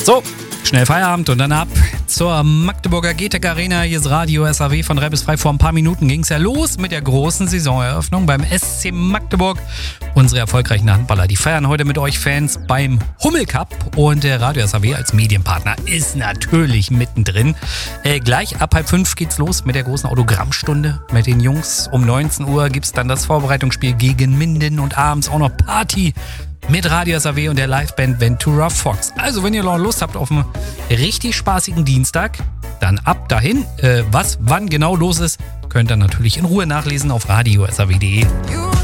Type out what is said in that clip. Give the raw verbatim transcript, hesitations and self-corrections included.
So, schnell Feierabend und dann ab zur Magdeburger G T E C Arena. Hier ist Radio S A W von drei bis frei. Vor ein paar Minuten ging es ja los mit der großen Saisoneröffnung beim S C Magdeburg. Unsere erfolgreichen Handballer, die feiern heute mit euch Fans beim Hummel Cup. Und der Radio S A W als Medienpartner ist natürlich mittendrin. Äh, gleich ab halb fünf geht's los mit der großen Autogrammstunde mit den Jungs. Um neunzehn Uhr gibt's dann das Vorbereitungsspiel gegen Minden und abends auch noch Party mit Radio S A W und der Liveband Ventura Fox. Also wenn ihr noch Lust habt auf einen richtig spaßigen Dienstag, dann ab dahin. Äh, was wann genau los ist, könnt ihr natürlich in Ruhe nachlesen auf radio s a w punkt d e.